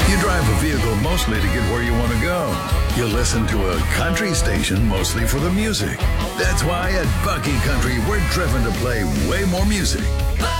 You drive a vehicle mostly to get where you want to go. You listen to a country station mostly for the music. That's why at Bucky Country, we're driven to play way more music.